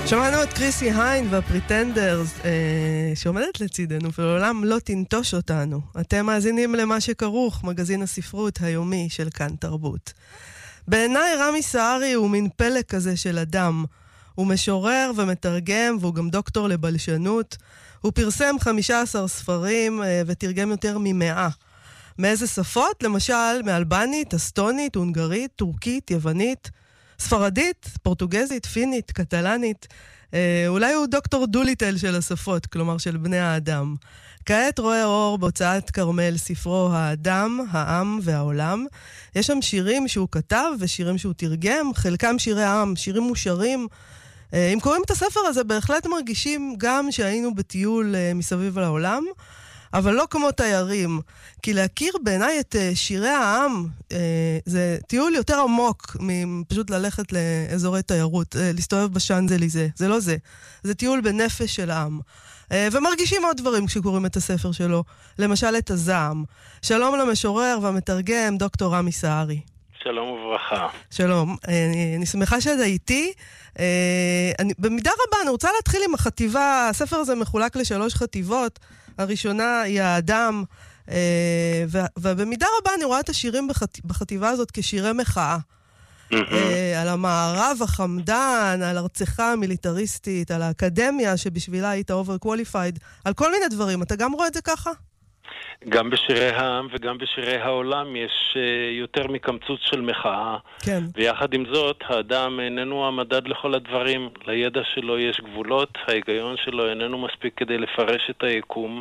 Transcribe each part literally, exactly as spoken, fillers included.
שמענו את קריסי היין והפריטנדרס אה, שעומדת לצידנו ולעולם לא תנטוש אותנו. אתם מאזינים למה שכרוך, מגזין הספרות היומי של כאן תרבות. בעיניי רמי סהרי הוא מין פלא כזה של אדם. הוא משורר ומתרגם והוא גם דוקטור לבלשנות. הוא פרסם חמישה עשר ספרים אה, ותרגם יותר ממאה. מאיזה שפות? למשל מאלבנית, אסטונית, הונגרית, טורקית, יוונית, ספרדית, פורטוגזית, פינית, קטלנית. אה, אולי הוא דוקטור דוליטל של השפות, כלומר של בני האדם. כעת רואה אור בהוצאת כרמל ספרו האדם, העם והעולם. יש שם שירים שהוא כתב ושירים שהוא תרגם, חלקם שירי עם, שירים מושרים. אה, אם קוראים את הספר הזה, בהחלט מרגישים גם שהיינו בטיול אה, מסביב לעולם, אבל לא כמו תיירים, כי להכיר בעיניי את שירי העם, זה טיול יותר עמוק מפשוט ללכת לאזורי תיירות, להסתובב בשאנזליזה, זה לא זה. זה טיול בנפש של העם. ומרגישים עוד דברים כשקוראים את הספר שלו, למשל את הזעם. שלום למשורר והמתרגם, דוקטור רמי סהרי. שלום וברכה. שלום, אני שמחה שאתה איתי. אני, במידה רבה אני רוצה להתחיל עם החטיבה, הספר הזה מחולק לשלוש חטיבות, הראשונה היא האדם, ובמידה רבה אני רואה את השירים בחטיבה הזאת כששירי מחאה. על המערב החמדן, על ארצך המיליטריסטית, על האקדמיה שבשבילה היית overqualified, על כל מיני דברים. אתה גם רואה את זה ככה? גם בשירי העם וגם בשירי העולם יש uh, יותר מקמצוץ של מחאה. כן. ויחד עם זאת, האדם איננו המדד לכל הדברים. לידע שלו יש גבולות, ההיגיון שלו איננו מספיק כדי לפרש את היקום.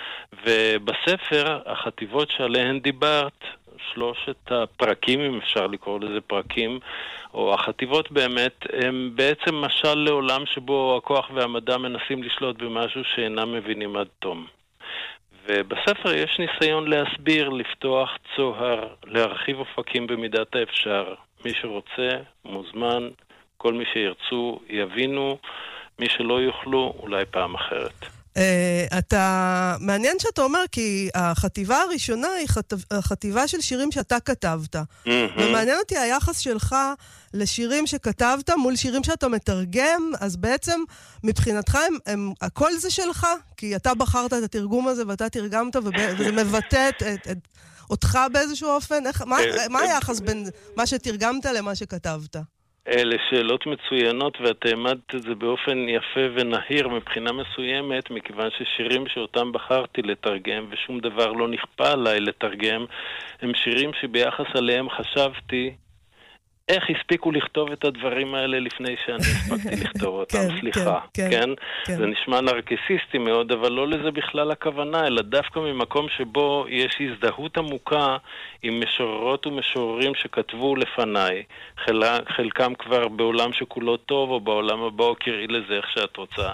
ובספר, החטיבות שעליהן דיברת, שלושת הפרקים, אם אפשר לקרוא לזה פרקים, או החטיבות באמת, הם בעצם משל לעולם שבו הכוח והמדע מנסים לשלוט במשהו שאינם מבינים עד תום. ובספר יש ניסיון להסביר, לפתוח צוהר, להרחיב אופקים במידת האפשר. מי שרוצה, מוזמן, כל מי שירצו, יבינו, מי שלא יוכלו, אולי פעם אחרת. אתה מעניין שאתה אומר, כי החטיבה הראשונה היא החטיבה של שירים שאתה כתבת. ומעניין אותי היחס שלך לשירים שכתבת מול שירים שאתה מתרגם, אז בעצם מבחינתך הם, הם, הכל זה שלך, כי אתה בחרת את התרגום הזה ואתה תרגמת, וזה מבטא את, את, את, אותך באיזשהו אופן. איך, מה, מה היחס בין מה שתרגמת למה שכתבת? אלה שאלות מצוינות, ואת העמדת את זה באופן יפה ונהיר מבחינה מסוימת, מכיוון ששירים שאותם בחרתי לתרגם, ושום דבר לא נכפה עליי לתרגם, הם שירים שביחס עליהם חשבתי, איך הספיקו לכתוב את הדברים האלה לפני שאני הספקתי לכתוב אותם, כן, סליחה, כן, כן? כן. זה נשמע נרקסיסטי מאוד, אבל לא לזה בכלל הכוונה, אלא דווקא ממקום שבו יש הזדהות עמוקה עם משוררות ומשוררים שכתבו לפניי, חל... חלקם כבר בעולם שכולו טוב, או בעולם הבא, או קראי לזה איך שאת רוצה.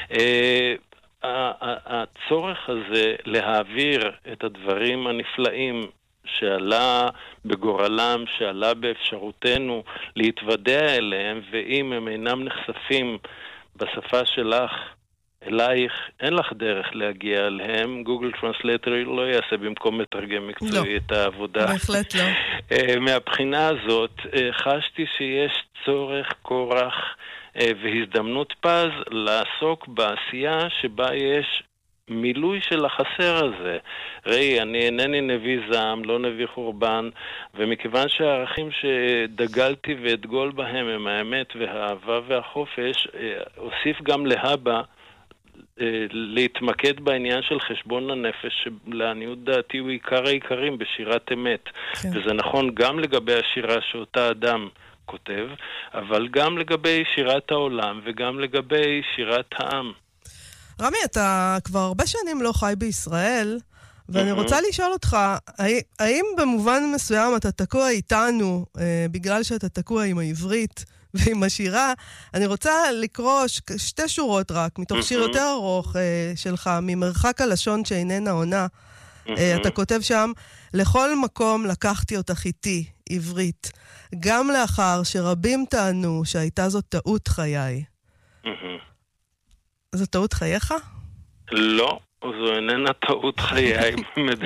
הצורך הזה להעביר את הדברים הנפלאים שעלה בגורלם, שעלה באפשרותנו להתוודע אליהם, ואם הם אינם נחשפים בשפה שלך, אלייך, אין לך דרך להגיע אליהם. גוגל טרנסלייטר לא יעשה במקום מתרגם מקצועי לא, את העבודה. בהחלט לא. מהבחינה הזאת, חשתי שיש צורך, כורח והזדמנות פז לעסוק בעשייה שבה יש מילוי של החסר הזה. ראי, אני אינני נביא זעם, לא נביא חורבן, ומכיוון שהערכים שדגלתי ואתגול בהם הם האמת והאהבה והחופש, אוסיף גם להבא להתמקד בעניין של חשבון הנפש, שלעניות דעתי הוא עיקר העיקרים בשירת אמת. כן. וזה נכון גם לגבי השירה שאותה אדם כותב, אבל גם לגבי שירת העולם וגם לגבי שירת העם. רמי, אתה כבר הרבה שנים לא חי בישראל, ואני רוצה לשאול אותך, האם במובן מסוים אתה תקוע איתנו, בגלל שאתה תקוע עם העברית ועם השירה? אני רוצה לקרוא שתי שורות רק, מתוך שיר יותר ארוך שלך, ממרחק הלשון שאיננה עונה. אתה כותב שם, לכל מקום לקחתי אותך איתי, עברית, גם לאחר שרבים טענו שהייתה זאת טעות חיי. זו טעות חייך? לא, זו איננה טעות חיי,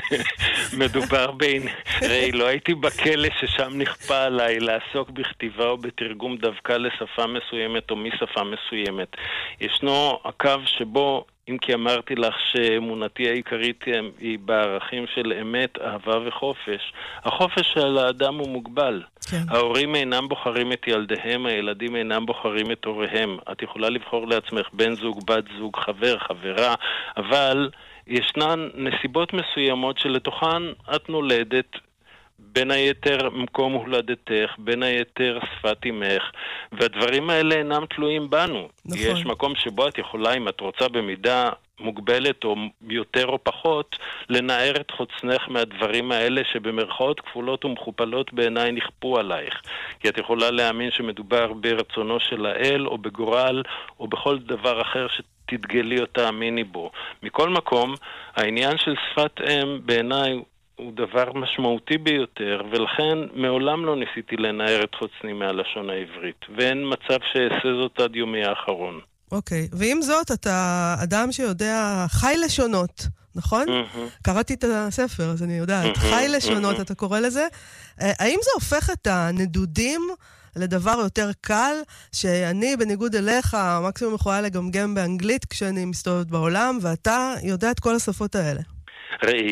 מדובר בין... ראי, לא הייתי בכלא ששם נכפה עליי לעסוק בכתיבה או בתרגום דווקא לשפה מסוימת או משפה מסוימת. ישנו הקו שבו, אם כי אמרתי לך שאמונתי העיקרית היא בערכים של אמת, אהבה וחופש, החופש של האדם הוא מוגבל. כן. ההורים אינם בוחרים את ילדיהם, הילדים אינם בוחרים את הוריהם. את יכולה לבחור לעצמך בן זוג, בת זוג, חבר, חברה, אבל ישנן נסיבות מסוימות שלתוכן את נולדת, בין היתר מקום הולדתך, בין היתר שפת אמך, והדברים האלה אינם תלויים בנו. נכון. יש מקום שבו את יכולה, אם את רוצה במידה מוגבלת או יותר או פחות, לנער את חוצנך מהדברים האלה שבמרכאות כפולות ומכופלות בעיניי נכפו עלייך. כי את יכולה להאמין שמדובר ברצונו של האל או בגורל או בכל דבר אחר שתתגלי או תאמיני בו. מכל מקום, העניין של שפת אם בעיניי הוא דבר משמעותי ביותר, ולכן מעולם לא ניסיתי לנער את חוצני מהלשון העברית, ואין מצב שאעשה זאת עד יומי האחרון. אוקיי, ועם זאת אתה אדם שיודע חי לשונות, נכון? Mm-hmm. קראתי את הספר, אז אני יודעת, mm-hmm. חי לשונות, mm-hmm. אתה קורא לזה. האם זה הופך את הנדודים לדבר יותר קל, שאני בניגוד אליך, מקסימום יכולה לגמגם באנגלית כשאני מסתובבת בעולם, ואתה יודע את כל השפות האלה? ראי,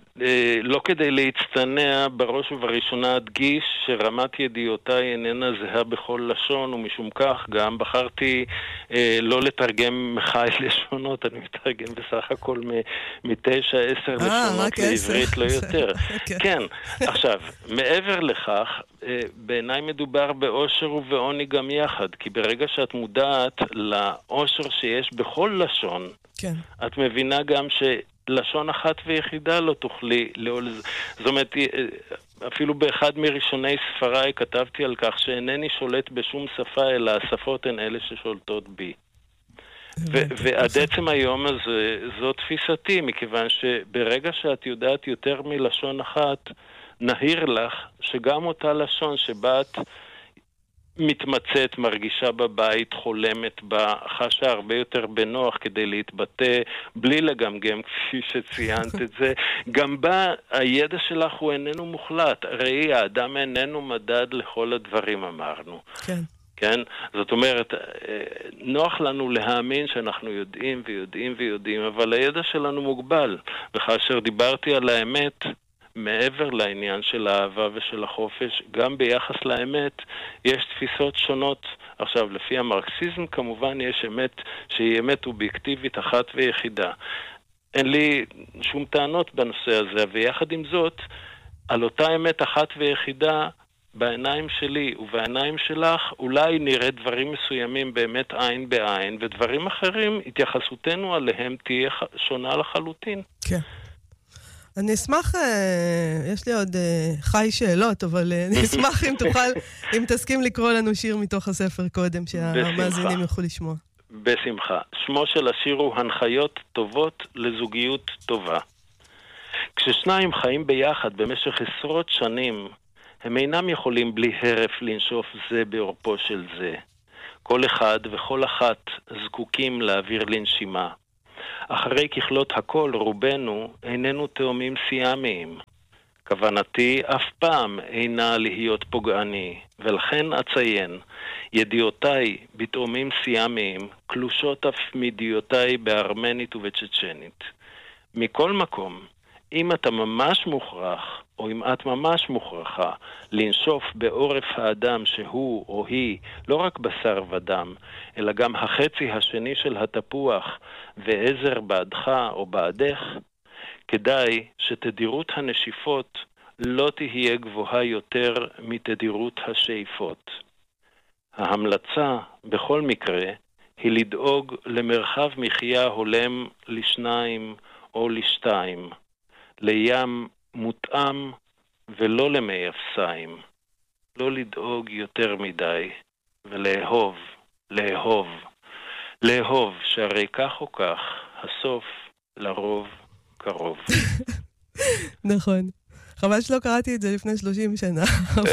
לא כדי להצטנע, בראש ובראשונה אדגיש שרמת ידיעותיי איננה זהה בכל לשון, ומשום כך גם בחרתי לא לתרגם מחי לשונות, אני מתרגם בסך הכל מתשע, עשר לשונות לעברית, לא יותר. כן, עכשיו, מעבר לכך, בעיניי מדובר באושר ובעוני גם יחד, כי ברגע שאת מודעת לאושר שיש בכל לשון, את מבינה גם ש... לשון אחת ויחידה לא תוכלי לעול... זאת אומרת, אפילו באחד מראשוני ספריי כתבתי על כך שאינני שולט בשום שפה, אלא השפות הן אלה ששולטות בי. ועד עצם היום הזה, זו תפיסתי, מכיוון שברגע שאת יודעת יותר מלשון אחת, נהיר לך שגם אותה לשון שבה את מתמצאת, מרגישה בבית, חולמת בה, חשה הרבה יותר בנוח כדי להתבטא, בלי לגמגם, כפי שציינת את זה. גם בה הידע שלך הוא איננו מוחלט. ראי, האדם איננו מדד לכל הדברים, אמרנו. כן. כן? זאת אומרת, נוח לנו להאמין שאנחנו יודעים ויודעים ויודעים, אבל הידע שלנו מוגבל. וכאשר דיברתי על האמת, מעבר לעניין של האהבה ושל החופש, גם ביחס לאמת יש תפיסות שונות. עכשיו, לפי המרקסיזם כמובן יש אמת שהיא אמת אובייקטיבית אחת ויחידה. אין לי שום טענות בנושא הזה, ויחד עם זאת, על אותה אמת אחת ויחידה, בעיניים שלי ובעיניים שלך, אולי נראה דברים מסוימים באמת עין בעין, ודברים אחרים, התייחסותנו עליהם תהיה שונה לחלוטין. כן. אני אשמח, יש לי עוד חי שאלות, אבל אני אשמח אם תוכל, אם תסכים לקרוא לנו שיר מתוך הספר קודם, שהמאזינים יוכלו לשמוע. בשמחה. שמו של השיר הוא הנחיות טובות לזוגיות טובה. כששניים חיים ביחד במשך עשרות שנים, הם אינם יכולים בלי הרף לנשוף זה בעורפו של זה. כל אחד וכל אחת זקוקים להעביר לנשימה. אחרי ככלות הכל, רובנו איננו תאומים סיאמיים. כוונתי אף פעם אינה להיות פוגעני, ולכן אציין, ידיעותיי בתאומים סיאמיים קלושות אף מידיעותיי בארמנית ובצ'צ'נית. מכל מקום, אם אתה ממש מוכרח, או אם את ממש מוכרחה, לנשוף בעורף האדם שהוא או היא לא רק בשר ודם, אלא גם החצי השני של התפוח ועזר בעדך או בעדך, כדאי שתדירות הנשיפות לא תהיה גבוהה יותר מתדירות השאיפות. ההמלצה בכל מקרה היא לדאוג למרחב מחיה הולם לשניים או לשתיים, לים מותאם ולא למי אפסיים. לא לדאוג יותר מדי, ולאהוב, לאהוב, לאהוב, שהרי כך או כך, הסוף לרוב קרוב. נכון. חבל שלא קראתי את זה לפני שלושים שנה.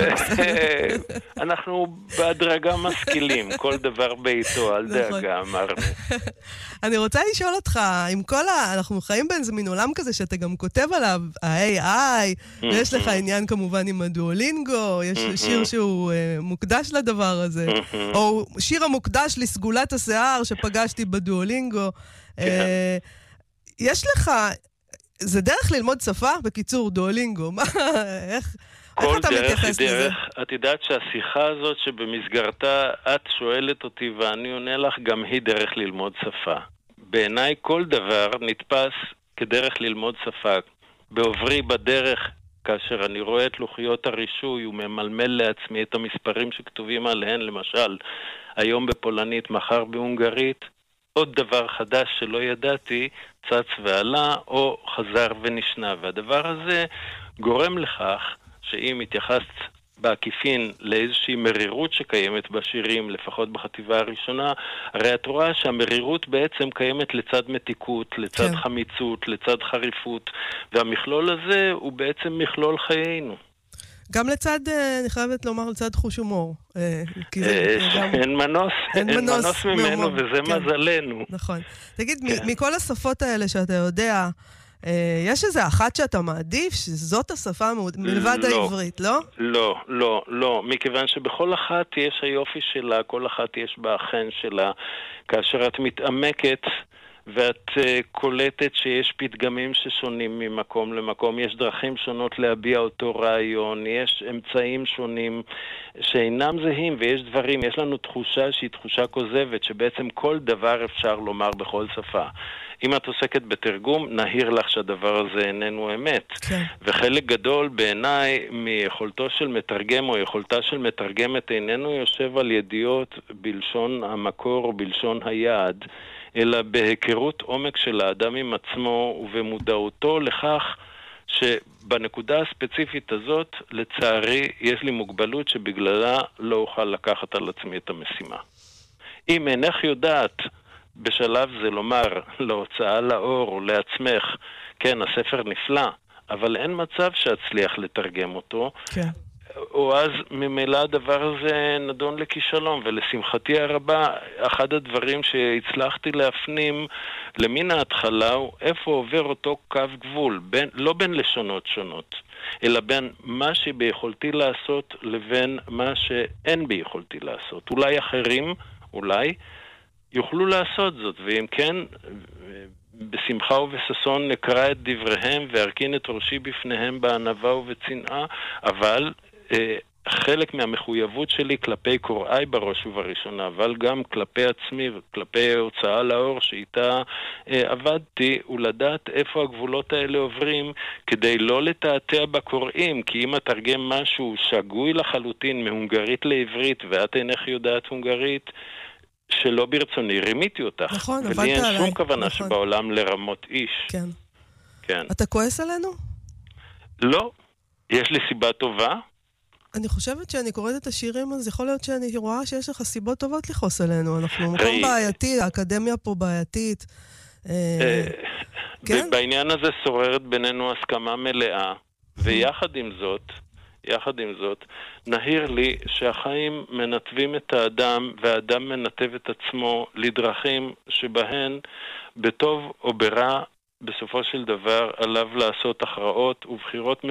אנחנו בהדרגה משכילים, כל דבר בעיתו, אל דאגה, אמרנו. אני רוצה לשאול אותך, עם כל ה... אנחנו חיים באיזה מין עולם כזה שאתה גם כותב עליו, ה-איי איי, ויש לך עניין כמובן עם הדואלינגו, יש שיר שהוא מוקדש לדבר הזה, או שיר המוקדש לסגולת השיער שפגשתי בדואלינגו. יש לך... זה דרך ללמוד שפה? בקיצור, דואלינגו. מה, איך, איך אתה מתייחס לזה? את יודעת שהשיחה הזאת שבמסגרתה את שואלת אותי ואני עונה לך, גם היא דרך ללמוד שפה. בעיניי כל דבר נתפס כדרך ללמוד שפה. בעוברי בדרך, כאשר אני רואה את לוחיות הרישוי וממלמל לעצמי את המספרים שכתובים עליהן, למשל, היום בפולנית, מחר בהונגרית, עוד דבר חדש שלא ידעתי, צץ ועלה, או חזר ונשנה. והדבר הזה גורם לכך שאם התייחסת בעקיפין לאיזושהי מרירות שקיימת בשירים, לפחות בחטיבה הראשונה, הרי את רואה שהמרירות בעצם קיימת לצד מתיקות, לצד כן. חמיצות, לצד חריפות, והמכלול הזה הוא בעצם מכלול חיינו. גם לצד, אני חייבת לומר, לצד חוש הומור. אין מנוס, אין מנוס ממנו, וזה מזלנו. נכון. תגיד, מכל השפות האלה שאתה יודע, יש איזה אחת שאתה מעדיף, שזאת השפה מלבד העברית, לא? לא, לא, לא. מכיוון שבכל אחת יש היופי שלה, כל אחת יש בה החן שלה. כאשר את מתעמקת, ואת uh, קולטת שיש פתגמים ששונים ממקום למקום, יש דרכים שונות להביע אותו רעיון, יש אמצעים שונים שאינם זהים, ויש דברים, יש לנו תחושה שהיא תחושה כוזבת, שבעצם כל דבר אפשר לומר בכל שפה. אם את עוסקת בתרגום, נהיר לך שהדבר הזה איננו אמת. כן. וחלק גדול בעיניי מיכולתו של מתרגם או יכולתה של מתרגמת איננו יושב על ידיעות בלשון המקור או בלשון היעד, אלא בהיכרות עומק של האדם עם עצמו ובמודעותו לכך שבנקודה הספציפית הזאת, לצערי, יש לי מוגבלות שבגללה לא אוכל לקחת על עצמי את המשימה. אם אינך יודעת בשלב זה לומר להוצאה לאור או לעצמך, כן, הספר נפלא, אבל אין מצב שאצליח לתרגם אותו, כן. או אז ממילא הדבר הזה נדון לכישלון, ולשמחתי הרבה, אחד הדברים שהצלחתי להפנים למין ההתחלה הוא איפה עובר אותו קו גבול, בין, לא בין לשונות שונות, אלא בין מה שביכולתי לעשות לבין מה שאין ביכולתי לעשות. אולי אחרים, אולי, יוכלו לעשות זאת, ואם כן, בשמחה ובששון נקרא את דבריהם וארכין את ראשי בפניהם בענווה ובצנעה, אבל חלק מהמחויבות שלי כלפי קוראי בראש ובראשונה, אבל גם כלפי עצמי וכלפי הוצאה לאור שאיתה עבדתי, ולדעת איפה הגבולות האלה עוברים כדי לא לתעתע בקוראים, כי אם אתרגם משהו שגוי לחלוטין מהונגרית לעברית ואת אינך יודעת הונגרית, שלא ברצוני רימיתי אותך. נכון, עבדת עליי. ולי אין שום כוונה נכון. שבעולם לרמות איש. כן. כן. אתה כועס עלינו? לא. יש לי סיבה טובה. אני חושבת שאני קוראת את השירים, אז יכול להיות שאני רואה שיש לך סיבות טובות לכעוס עלינו. אנחנו מקום בעייתי, האקדמיה פה בעייתית. כן? בעניין הזה שוררת בינינו הסכמה מלאה, ויחד עם זאת, יחד עם זאת, נהיר לי שהחיים מנתבים את האדם, והאדם מנתב את עצמו לדרכים שבהן, בטוב או ברע, בסופו של דבר עליו לעשות הכרעות ובחירות